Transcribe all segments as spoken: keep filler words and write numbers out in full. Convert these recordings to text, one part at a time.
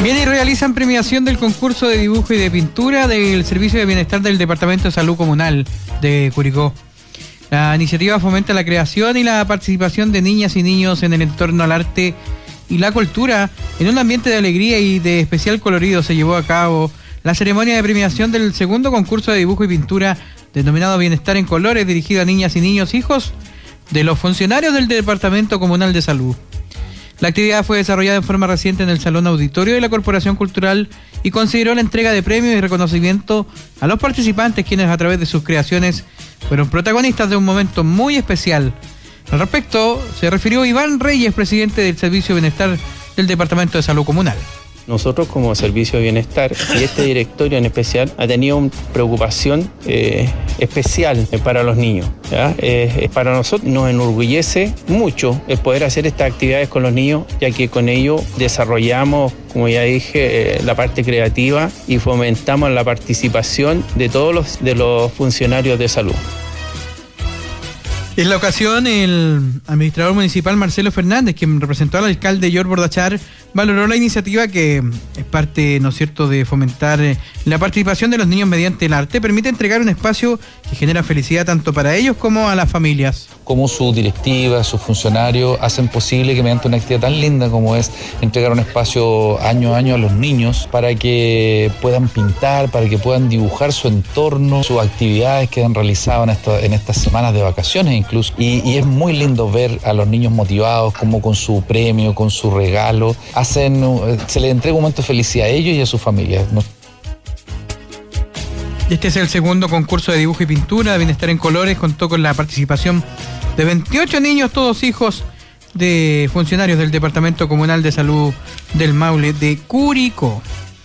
Bien, y realizan premiación del concurso de dibujo y de pintura del Servicio de Bienestar del Departamento de Salud Comunal de Curicó. La iniciativa fomenta la creación y la participación de niñas y niños en el entorno al arte y la cultura en un ambiente de alegría y de especial colorido. Se llevó a cabo la ceremonia de premiación del segundo concurso de dibujo y pintura denominado Bienestar en Colores, dirigido a niñas y niños hijos de los funcionarios del Departamento Comunal de Salud. La actividad fue desarrollada en forma reciente en el Salón Auditorio de la Corporación Cultural y consideró la entrega de premios y reconocimiento a los participantes, quienes a través de sus creaciones fueron protagonistas de un momento muy especial. Al respecto, se refirió Iván Reyes, presidente del Servicio de Bienestar del Departamento de Salud Comunal. Nosotros como Servicio de Bienestar y este directorio en especial ha tenido una preocupación eh, especial para los niños. ¿ya? Eh, para nosotros nos enorgullece mucho el poder hacer estas actividades con los niños, ya que con ello desarrollamos, como ya dije, eh, la parte creativa y fomentamos la participación de todos los, de los funcionarios de salud. En la ocasión, el administrador municipal Marcelo Fernández, quien representó al alcalde George Bordachar, valoró la iniciativa que es parte, ¿no es cierto?, de fomentar la participación de los niños mediante el arte. Permite entregar un espacio que genera felicidad tanto para ellos como a las familias. Como su directiva, sus funcionarios hacen posible que mediante una actividad tan linda como es entregar un espacio año a año a los niños para que puedan pintar, para que puedan dibujar su entorno, sus actividades que han realizado en, esta, en estas semanas de vacaciones incluso. Y, y es muy lindo ver a los niños motivados, como con su premio, con su regalo, hacen, se les entrega un momento de felicidad a ellos y a sus familias. Este es el segundo concurso de dibujo y pintura de Bienestar en Colores. Contó con la participación de veintiocho niños, todos hijos de funcionarios del Departamento Comunal de Salud del Maule de Curicó.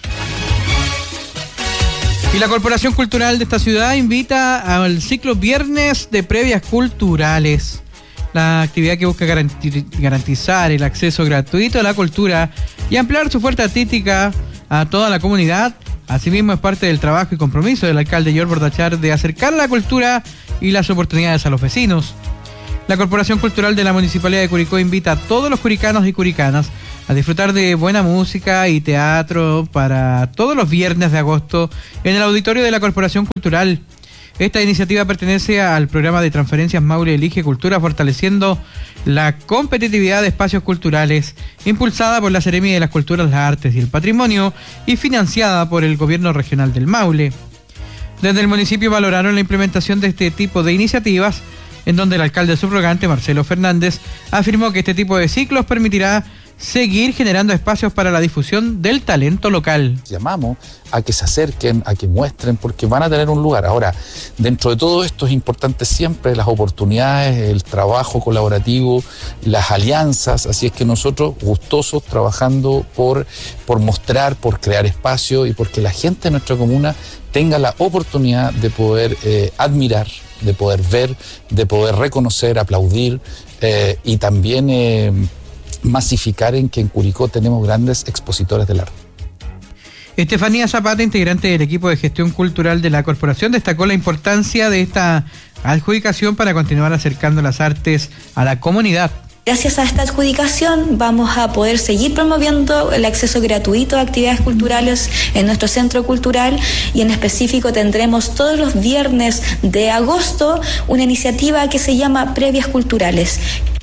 Y la Corporación Cultural de esta ciudad invita al ciclo Viernes de Previas Culturales. La actividad que busca garantizar el acceso gratuito a la cultura y ampliar su oferta artística a toda la comunidad. Asimismo, es parte del trabajo y compromiso del alcalde George Bordachar de acercar la cultura y las oportunidades a los vecinos. La Corporación Cultural de la Municipalidad de Curicó invita a todos los curicanos y curicanas a disfrutar de buena música y teatro para todos los viernes de agosto en el auditorio de la Corporación Cultural. Esta iniciativa pertenece al programa de transferencias Maule Elige Cultura, fortaleciendo la competitividad de espacios culturales, impulsada por la Seremi de las Culturas, las Artes y el Patrimonio y financiada por el Gobierno Regional del Maule. Desde el municipio valoraron la implementación de este tipo de iniciativas, en donde el alcalde subrogante, Marcelo Fernández, afirmó que este tipo de ciclos permitirá seguir generando espacios para la difusión del talento local. Llamamos a que se acerquen, a que muestren, porque van a tener un lugar. Ahora, dentro de todo esto es importante siempre las oportunidades, el trabajo colaborativo, las alianzas, así es que nosotros gustosos trabajando por, por mostrar, por crear espacio y porque la gente de nuestra comuna tenga la oportunidad de poder eh, admirar, de poder ver, de poder reconocer, aplaudir eh, y también eh, masificar en que en Curicó tenemos grandes expositores del arte. Estefanía Zapata, integrante del equipo de gestión cultural de la corporación, destacó la importancia de esta adjudicación para continuar acercando las artes a la comunidad. Gracias a esta adjudicación vamos a poder seguir promoviendo el acceso gratuito a actividades culturales en nuestro centro cultural y en específico tendremos todos los viernes de agosto una iniciativa que se llama Previas Culturales.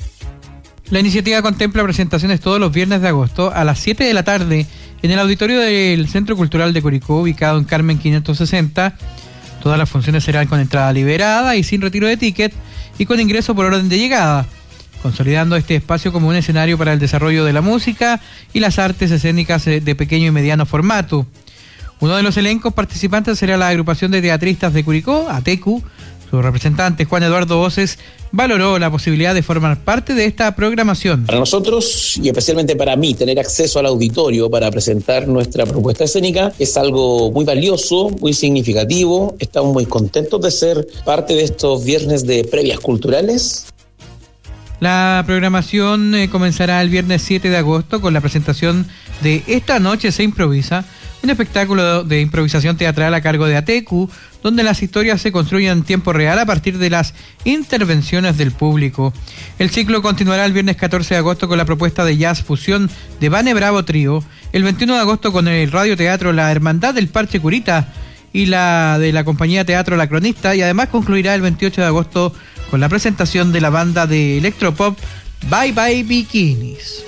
La iniciativa contempla presentaciones todos los viernes de agosto a las siete de la tarde en el auditorio del Centro Cultural de Curicó, ubicado en Carmen quinientos sesenta. Todas las funciones serán con entrada liberada y sin retiro de ticket y con ingreso por orden de llegada, consolidando este espacio como un escenario para el desarrollo de la música y las artes escénicas de pequeño y mediano formato. Uno de los elencos participantes será la agrupación de teatristas de Curicó, ATECU. Su representante, Juan Eduardo Voces, valoró la posibilidad de formar parte de esta programación. Para nosotros, y especialmente para mí, tener acceso al auditorio para presentar nuestra propuesta escénica es algo muy valioso, muy significativo. Estamos muy contentos de ser parte de estos viernes de previas culturales. La programación eh, comenzará el viernes siete de agosto con la presentación de Esta Noche se Improvisa, un espectáculo de improvisación teatral a cargo de Atecu, donde las historias se construyen en tiempo real a partir de las intervenciones del público. El ciclo continuará el viernes catorce de agosto con la propuesta de jazz fusión de Vane Bravo Trío, el veintiuno de agosto con el radioteatro La Hermandad del Parche Curita y la de la compañía Teatro La Cronista, y además concluirá el veintiocho de agosto con la presentación de la banda de electropop Bye Bye Bikinis.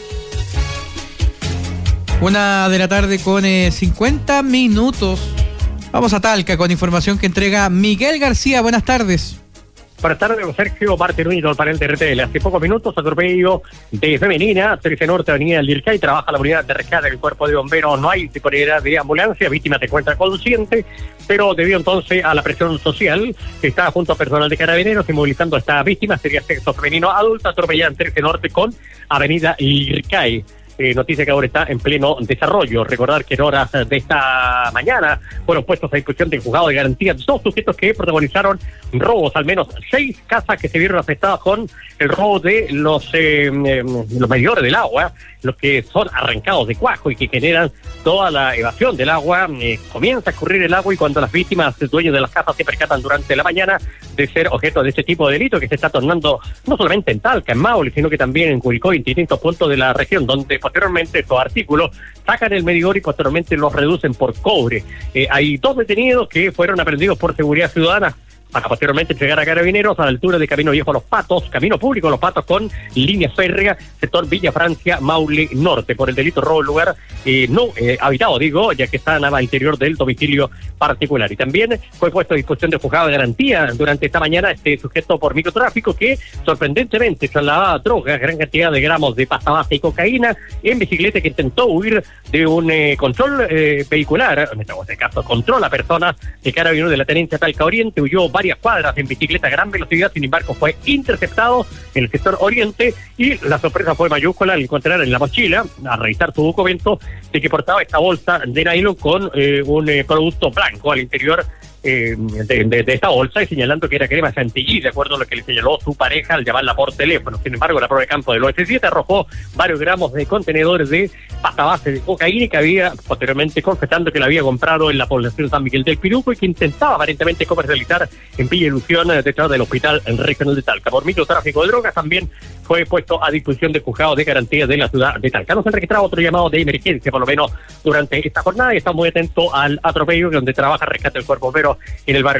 Una de la tarde con eh, cincuenta minutos. Vamos a Talca con información que entrega Miguel García. Buenas tardes. Buenas tardes, Sergio Martín Unido para el T R T L. Hace pocos minutos, atropello de femenina, trece Norte, Avenida del Lircay, trabaja la unidad de rescate del cuerpo de bomberos, no hay disponibilidad de ambulancia, víctima se encuentra consciente, pero debido entonces a la presión social, que está junto a personal de carabineros y movilizando a esta víctima, sería sexo femenino adulta, atropellada en trece Norte con Avenida Lircay. Eh, noticia que ahora está en pleno desarrollo. Recordar que en horas de esta mañana fueron puestos a disposición del juzgado de garantía dos sujetos que protagonizaron robos, al menos seis casas que se vieron afectadas con el robo de los eh, eh, los medidores del agua, los que son arrancados de cuajo y que generan toda la evasión del agua. Eh, comienza a escurrir el agua y cuando las víctimas, dueños de las casas, se percatan durante la mañana de ser objeto de este tipo de delito que se está tornando no solamente en Talca, en Maule, sino que también en Curicó y en distintos puntos de la región, donde posteriormente estos artículos sacan el medidor y posteriormente los reducen por cobre. Eh, hay dos detenidos que fueron aprendidos por seguridad ciudadana para posteriormente entregar a carabineros a la altura de Camino Viejo Los Patos, Camino Público Los Patos con línea férrea, sector Villa Francia, Maule Norte, por el delito robo lugar eh, no eh, habitado, digo, ya que están al interior del domicilio particular. Y también fue puesto a disposición de juzgado de garantía durante esta mañana este sujeto por microtráfico que sorprendentemente trasladaba drogas, gran cantidad de gramos de pasta base y cocaína en bicicleta, que intentó huir de un eh, control eh, vehicular, en este caso control a personas de carabineros de la tenencia Talca Oriente, huyó varias cuadras en bicicleta a gran velocidad, sin embargo fue interceptado en el sector oriente y la sorpresa fue mayúscula al encontrar en la mochila, a revisar su documento, de que portaba esta bolsa de nylon con eh, un eh, producto blanco al interior eh, de, de, de esta bolsa, y señalando que era crema chantilly, de acuerdo a lo que le señaló su pareja al llamarla por teléfono. Sin embargo, la prueba de campo del O S siete arrojó varios gramos de contenedores de pasta base de cocaína que había posteriormente confesando que la había comprado en la población San Miguel del Piruco y que intentaba aparentemente comercializar en Villa Ilusión detrás del hospital regional de Talca. Por microtráfico de drogas también fue puesto a disposición del juzgado de garantía de la ciudad de Talca. No se han registrado otro llamado de emergencia, por lo menos durante esta jornada, y estamos muy atentos al atropello donde trabaja rescate del cuerpo bombero en el barrio